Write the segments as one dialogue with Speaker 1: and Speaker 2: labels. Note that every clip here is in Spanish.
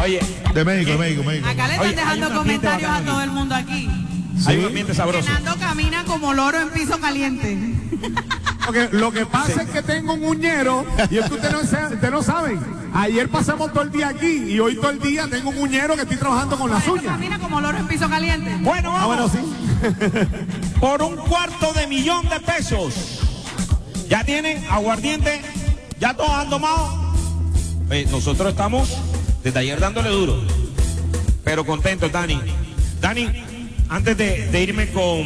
Speaker 1: Oye,
Speaker 2: De México.
Speaker 3: Acá le están dejando comentarios a todo el mundo aquí.
Speaker 1: hay un ambiente sabroso.
Speaker 3: Que Nando camina como loro en piso caliente.
Speaker 4: Porque lo que pasa es que tengo un uñero y es que usted no sabe. Ayer pasamos todo el día aquí y hoy todo el día tengo un uñero que estoy trabajando con las uñas.
Speaker 3: Camina como loro en piso caliente.
Speaker 1: Bueno, vamos.
Speaker 4: sí.
Speaker 1: Por $250,000 de pesos. Ya tienen aguardiente, ya todos han tomado. Nosotros estamos desde ayer dándole duro, pero contentos, Dani. Dani, antes de irme con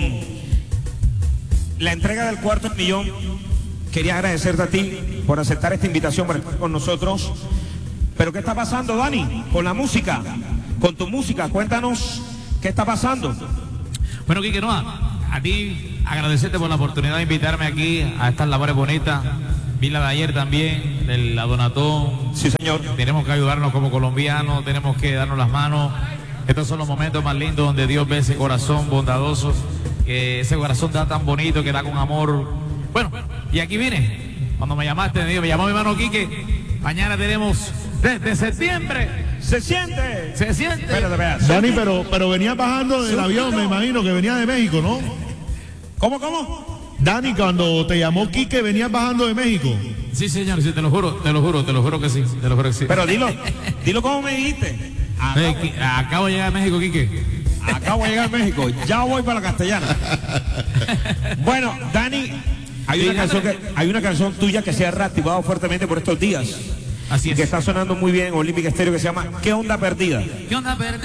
Speaker 1: la entrega del $250,000, quería agradecerte a ti por aceptar esta invitación para estar con nosotros. Pero ¿qué está pasando, Dani, con la música? Con tu música, cuéntanos qué está pasando.
Speaker 5: Bueno, Quique, a ti agradecerte por la oportunidad de invitarme aquí a estas labores bonitas. Vi la de ayer también, de la Donatón.
Speaker 1: Sí, señor.
Speaker 5: Tenemos que ayudarnos como colombianos, tenemos que darnos las manos. Estos son los momentos más lindos donde Dios ve ese corazón bondadoso, que ese corazón tan bonito que da con amor. Bueno, y aquí vine. Cuando me llamaste, me llamó mi hermano Quique. Mañana tenemos desde septiembre.
Speaker 1: Se siente.
Speaker 5: Espérate.
Speaker 2: Dani, pero venía bajando del avión, me imagino que venía de México, ¿no?
Speaker 1: ¿Cómo?
Speaker 2: Dani, cuando te llamó Quique, venías bajando de México.
Speaker 5: Sí, señor, sí, te lo juro que sí.
Speaker 1: Pero dilo como me dijiste.
Speaker 5: Acabo de llegar a México, Quique.
Speaker 1: Acabo de llegar a México, ya voy para la Castellana. Bueno, Dani, hay una canción tuya que se ha reactivado fuertemente por estos días.
Speaker 5: Así es.
Speaker 1: Que está sonando muy bien en Olímpica Estéreo, que se llama ¿Qué onda perdida?
Speaker 5: ¿Qué onda perdida?